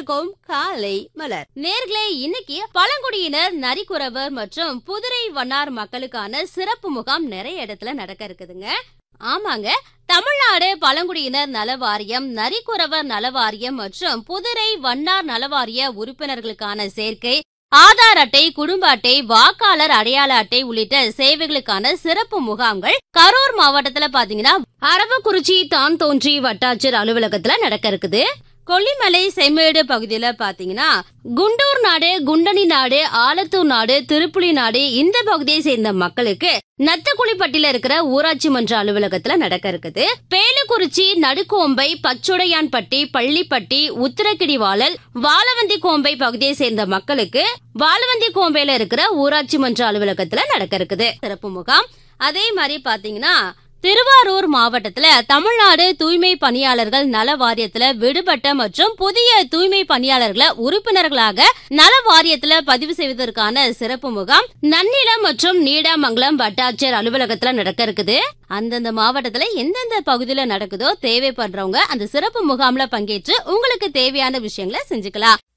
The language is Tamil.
இருக்கும் காலை மலர். நேர்களே, இன்னைக்கு பழங்குடியினர், நரிக்குறவர் மற்றும் புதுரை வண்ணார் மக்களுக்கான சிறப்பு முகாம் நிறைய இடத்துல நடக்க இருக்குதுங்க. ஆமாங்க, தமிழ்நாடு பழங்குடியினர் நலவாரியம், நரிக்குறவர் நலவாரியம் மற்றும் புதுரை வண்ணார் நலவாரிய உறுப்பினர்களுக்கான சேர்க்கை, ஆதார் அட்டை, குடும்ப அட்டை, வாக்காளர் அடையாள அட்டை உள்ளிட்ட சேவைகளுக்கான சிறப்பு முகாம்கள் கரூர் மாவட்டத்துல பாத்தீங்கன்னா அரவக்குறிச்சி தான் தோன்றி வட்டாட்சியர் அலுவலகத்துல நடக்க இருக்குது. கொல்லிமலை செம்மேடு பகுதியில பாத்தீங்கன்னா குண்டூர் நாடு, குண்டனி நாடு, ஆலத்தூர் நாடு, திருப்புலி நாடு இந்த பகுதியை சேர்ந்த மக்களுக்கு நத்தக்குழிப்பட்டில இருக்கிற ஊராட்சி மன்ற அலுவலகத்துல நடக்க இருக்குது. பேலுக்குறிச்சி, நடுக்கோம்பை, பச்சுடையான்பட்டி, பள்ளிப்பட்டி, உத்திரக்கிடிவாளல், வாழவந்தி கோம்பை பகுதியை சேர்ந்த மக்களுக்கு வாழவந்தி கோம்பையில இருக்கிற ஊராட்சி மன்ற அலுவலகத்துல நடக்க இருக்குது சிறப்பு முகாம். அதே மாதிரி பாத்தீங்கன்னா திருவாரூர் மாவட்டத்துல தமிழ்நாடு தூய்மை பணியாளர்கள் நல வாரியத்துல விடுபட்ட மற்றும் புதிய தூய்மை பணியாளர்களை உறுப்பினர்களாக நல வாரியத்துல பதிவு செய்வதற்கான சிறப்பு முகாம் நன்னிலம் மற்றும் நீடாமங்கலம் வட்டாட்சியர் அலுவலகத்துல நடக்க இருக்குது. அந்தந்த மாவட்டத்துல எந்தெந்த பகுதியில நடக்குதோ தேவைப்படுறவங்க அந்த சிறப்பு முகாம்ல பங்கேற்று உங்களுக்கு தேவையான விஷயங்களை செஞ்சுக்கலாம்.